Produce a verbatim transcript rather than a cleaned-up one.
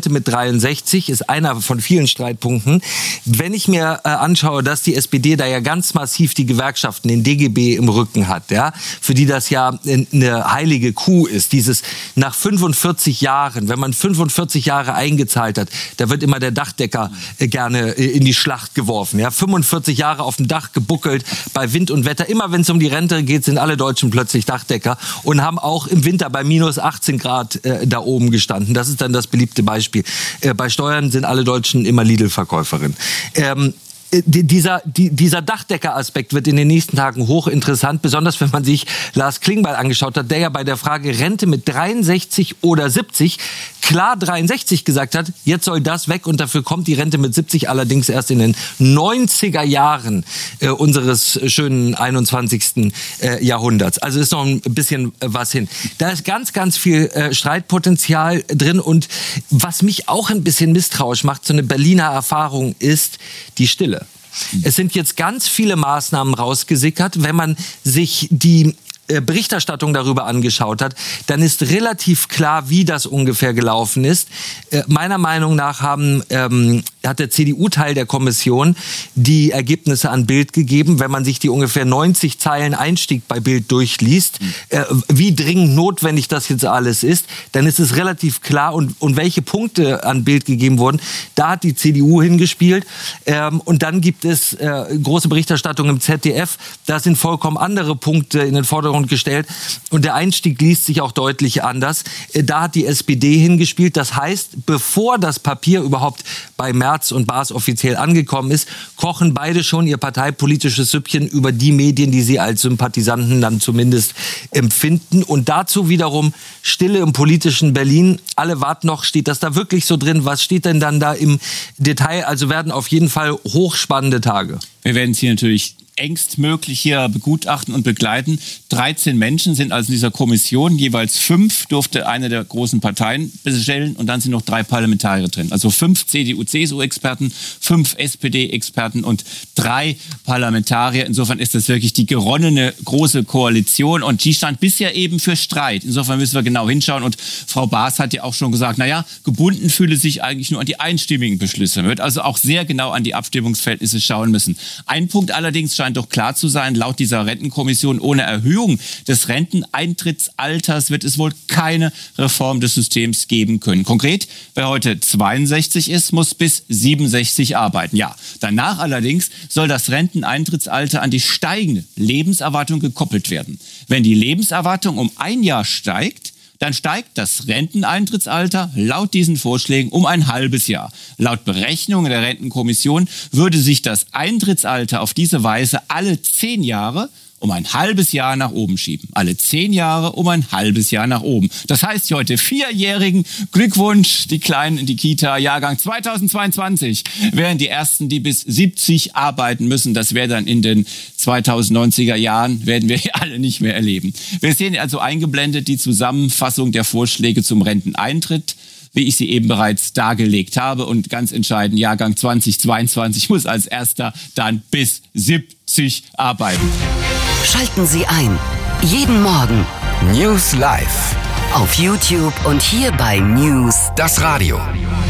Rente mit dreiundsechzig ist einer von vielen Streitpunkten. Wenn ich mir äh, anschaue, dass die S P D da ja ganz massiv die Gewerkschaften, den D G B im Rücken hat, ja, für die das ja eine heilige Kuh ist, dieses nach fünfundvierzig Jahren, wenn man fünfundvierzig Jahre eingezahlt hat, da wird immer der Dachdecker äh, gerne äh, in die Schlacht geworfen, ja, fünfundvierzig Jahre auf dem Dach gebuckelt, bei Wind und Wetter, immer wenn es um die Rente geht, sind alle Deutschen plötzlich Dachdecker und haben auch im Winter bei minus achtzehn Grad äh, da oben gestanden. Das ist dann das beliebte Beispiel. Äh, bei Steuern sind alle Deutschen immer Lidl-Verkäuferin. Ähm, Dieser, die, dieser Dachdecker-Aspekt wird in den nächsten Tagen hochinteressant, besonders wenn man sich Lars Klingbeil angeschaut hat, der ja bei der Frage Rente mit dreiundsechzig oder siebzig klar dreiundsechzig gesagt hat, jetzt soll das weg und dafür kommt die Rente mit siebzig allerdings erst in den neunziger Jahren äh, unseres schönen einundzwanzigsten Äh, Jahrhunderts. Also ist noch ein bisschen äh, was hin. Da ist ganz, ganz viel äh, Streitpotenzial drin und was mich auch ein bisschen misstrauisch macht, so eine Berliner Erfahrung ist die Stille. Es sind jetzt ganz viele Maßnahmen rausgesickert. Wenn man sich die Berichterstattung darüber angeschaut hat, dann ist relativ klar, wie das ungefähr gelaufen ist. Äh, meiner Meinung nach haben, ähm, hat der C D U-Teil der Kommission die Ergebnisse an Bild gegeben. Wenn man sich die ungefähr neunzig Zeilen Einstieg bei Bild durchliest, äh, wie dringend notwendig das jetzt alles ist, dann ist es relativ klar und, und welche Punkte an Bild gegeben wurden. Da hat die C D U hingespielt. Ähm, und dann gibt es äh, große Berichterstattung im Z D F. Da sind vollkommen andere Punkte in den Vordergrund gestellt und der Einstieg liest sich auch deutlich anders. Da hat die S P D hingespielt. Das heißt, bevor das Papier überhaupt bei Merz und Baas offiziell angekommen ist, kochen beide schon ihr parteipolitisches Süppchen über die Medien, die sie als Sympathisanten dann zumindest empfinden. Und dazu wiederum Stille im politischen Berlin. Alle warten noch, steht das da wirklich so drin? Was steht denn dann da im Detail? Also werden auf jeden Fall hochspannende Tage. Wir werden es hier natürlich engstmöglich hier begutachten und begleiten. dreizehn Menschen sind also in dieser Kommission, jeweils fünf durfte eine der großen Parteien bestellen und dann sind noch drei Parlamentarier drin. Also fünf C D U C S U-Experten, fünf S P D-Experten und drei Parlamentarier. Insofern ist das wirklich die geronnene große Koalition und die stand bisher eben für Streit. Insofern müssen wir genau hinschauen und Frau Baas hat ja auch schon gesagt, naja, gebunden fühle sich eigentlich nur an die einstimmigen Beschlüsse. Man wird also auch sehr genau an die Abstimmungsverhältnisse schauen müssen. Ein Punkt allerdings scheint doch klar zu sein, laut dieser Rentenkommission, ohne Erhöhung des Renteneintrittsalters wird es wohl keine Reform des Systems geben können. Konkret, wer heute zweiundsechzig ist, muss bis siebenundsechzig arbeiten. Ja, danach allerdings soll das Renteneintrittsalter an die steigende Lebenserwartung gekoppelt werden. Wenn die Lebenserwartung um ein Jahr steigt, dann steigt das Renteneintrittsalter laut diesen Vorschlägen um ein halbes Jahr. Laut Berechnungen der Rentenkommission würde sich das Eintrittsalter auf diese Weise alle zehn Jahre um ein halbes Jahr nach oben schieben. Alle zehn Jahre um ein halbes Jahr nach oben. Das heißt, die heute Vierjährigen, Glückwunsch, die Kleinen in die Kita, Jahrgang zweitausendzweiundzwanzig, wären die Ersten, die bis siebzig arbeiten müssen. Das wäre dann in den zweitausendneunziger Jahren, werden wir alle nicht mehr erleben. Wir sehen also eingeblendet die Zusammenfassung der Vorschläge zum Renteneintritt, wie ich sie eben bereits dargelegt habe. Und ganz entscheidend, Jahrgang zweitausendzweiundzwanzig muss als Erster dann bis siebzig arbeiten. Schalten Sie ein. Jeden Morgen. News Live. Auf YouTube und hier bei News. Das Radio.